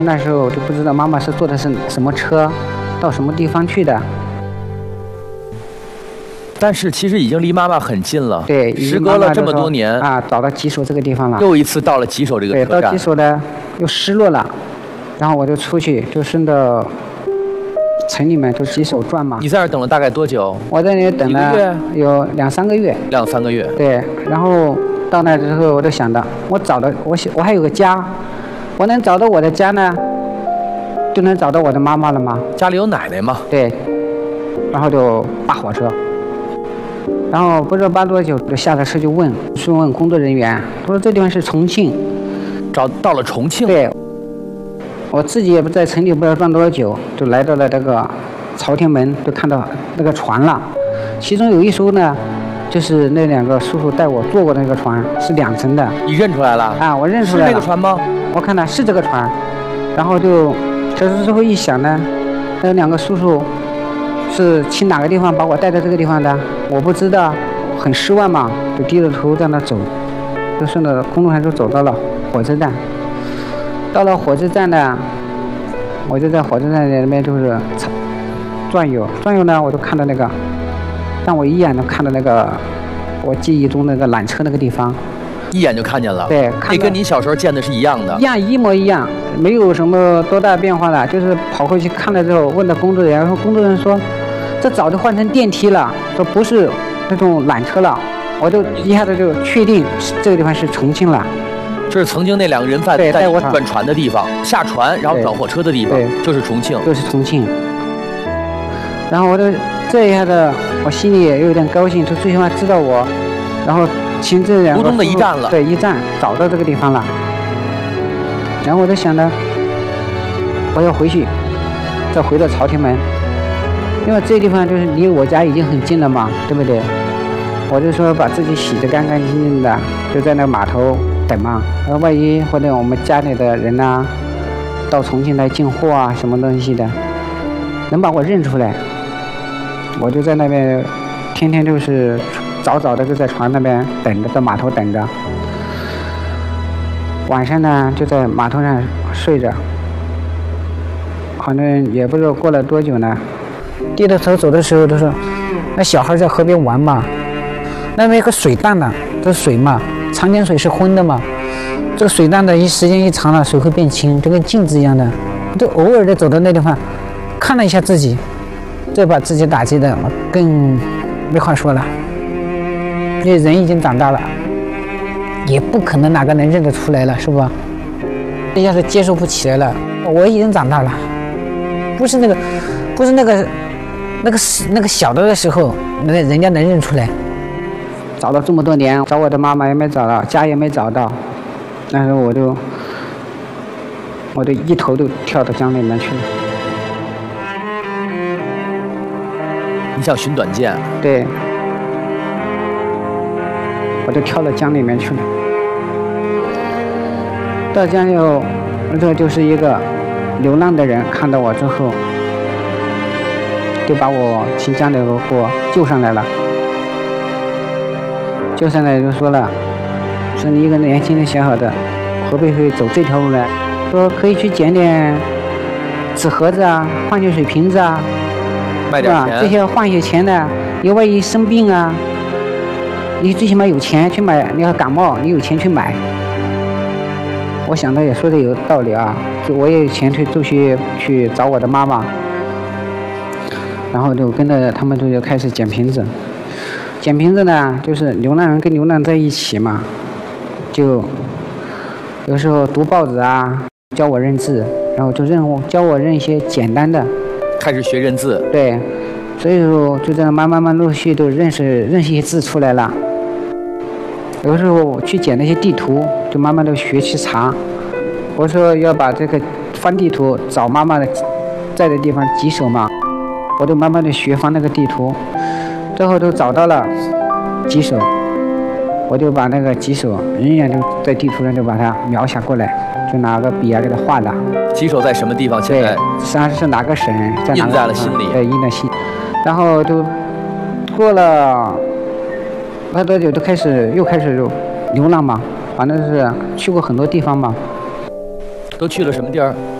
那时候就不知道妈妈是坐的是什么车，到什么地方去的。 但是其实已经离妈妈很近了， 对， 时隔了这么多年啊，找到吉首这个地方了。 又一次到了吉首这个车站。 对，到吉首呢又失落了，然后我就出去，就顺到城里面就吉首转嘛。 你在那儿等了大概多久？ 我在那里等了有2、3个月。 2、3个月。 对，然后到那之后，我就想到，我还有个家，我能找到我的家呢，就能找到我的妈妈了吗？ 家里有奶奶吗？ 对，然后就扒火车，然后不知道扒多久，就下了车就问工作人员，他说这地方是重庆， 到了重庆。 对，我自己也不在城里不知道转多久，就来到了这个朝天门，就看到那个船了，其中有一艘呢。就是那2个叔叔带我坐过的那个船，是2层的。 你认出来了？ 啊，我认出来了。 是这个船吗？ 我看到是这个船，然后就这之后一想呢，那2个叔叔是去哪个地方把我带到这个地方的？我不知道，很失望嘛，就低着头在那走，就顺着公路上就走到了火车站。到了火车站呢，我就在火车站里面就是转悠呢，我就看到那个。让我一眼就看到那个我记忆中那个缆车那个地方， 一眼就看见了。 对， 那跟你小时候见的是一样的。 一模一样，没有什么多大变化了。就是跑过去看了之后，问了工作人员，工作人员说，这早就换成电梯了，说不是那种缆车了。我就一下子就确定这个地方是重庆了。 这是曾经那2个人贩带我转船的地方，下船然后转火车的地方，就是重庆。 就是重庆。然后我就这一下子，我心里也有点高兴，就最起码知道我，然后请这2个途中的一站了， 对，一站找到这个地方了。然后我就想着，我要回去，再回到朝天门，因为这地方就是离我家已经很近了嘛，对不对？我就说把自己洗得干干净净的，就在那码头等嘛。然后万一或者我们家里的人呐，到重庆来进货啊，什么东西的，能把我认出来。我就在那边，天天就是早的就在船那边等着，在码头等着。晚上呢就在码头上睡着。反正也不知道过了多久呢，低着头走的时候都是，那小孩在河边玩嘛，那边有个水淡的，这水嘛，长江水是浑的嘛，这个水淡的时间一长了，水会变清，就跟镜子一样的。就偶尔的走到那地方，看了一下自己。这把自己打击的更没话说了，因为人已经长大了，也不可能哪个能认得出来了，是吧？这要是接受不起来了，我已经长大了，不是那个小的时候，人家能认出来。找了这么多年，找我的妈妈也没找到，家也没找到，那时候我就一头就跳到江里面去了。 你想寻短见？ 对，我就跳到江里面去了。到江里后，这就是一个流浪的人，看到我之后，就把我从江里头给我救上来了。救上来就说了，说你一个年轻的小伙子，何必会走这条路呢？说可以去捡点纸盒子啊，矿泉水瓶子啊。 卖点钱， 这些换些钱的，你万一生病啊，你最起码有钱去买。你要感冒，你有钱去买。我想他也说的有道理啊，就我也有钱去找我的妈妈，然后就跟着他们就开始捡瓶子。捡瓶子呢，就是流浪人跟流浪在一起嘛，就有时候读报纸啊，教我认字，然后就教我认一些简单的。 开始学认字， 对，所以说就这样慢慢陆续都认识一些字出来了。有时候我去捡那些地图，就慢慢的学去查。我说要把这个翻地图，找妈妈的在的地方吉首嘛，我就慢慢的学翻那个地图，最后都找到了吉首，我就把那个吉首人眼就在地图上就把它描写过来。就拿个笔啊给他画的。 吉首在什么地方？现在实际上是哪个省，在哪个印在了心里。 对，印在心。然后就过了没多久，又开始流浪嘛，反正是去过很多地方嘛。 都去了什么地儿？